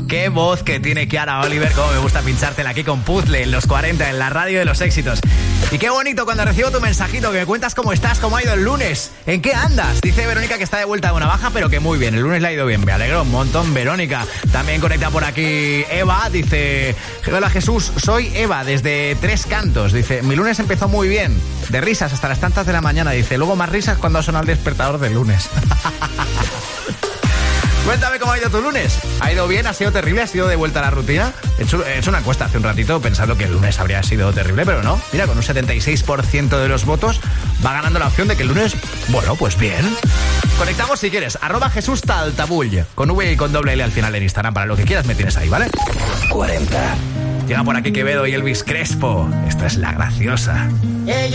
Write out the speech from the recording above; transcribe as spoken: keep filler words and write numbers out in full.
Qué voz que tiene Kiara Oliver, cómo me gusta pinchártela aquí con Puzzle en los cuarenta, en la radio de los éxitos. Y qué bonito cuando recibo tu mensajito, que me cuentas cómo estás, cómo ha ido el lunes, en qué andas. Dice Verónica que está de vuelta de una baja, pero que muy bien, el lunes le ha ido bien, me alegro un montón, Verónica. También conecta por aquí Eva, dice: hola Jesús, soy Eva desde Tres Cantos. Dice: mi lunes empezó muy bien, de risas hasta las tantas de la mañana. Dice: luego más risas cuando suena el despertador del lunes. Cuéntame cómo ha ido tu lunes. ¿Ha ido bien? ¿Ha sido terrible? ¿Ha sido de vuelta a la rutina? He hecho, he hecho una encuesta hace un ratito pensando que el lunes habría sido terrible, pero no. Mira, con un setenta y seis por ciento de los votos va ganando la opción de que el lunes, bueno, pues bien. Conectamos si quieres, arroba Jesús Taltabull, con V y con doble L al final en Instagram. Para lo que quieras me tienes ahí, ¿vale? cuarenta. Llega por aquí Quevedo y Elvis Crespo. Esta es La Graciosa. Ella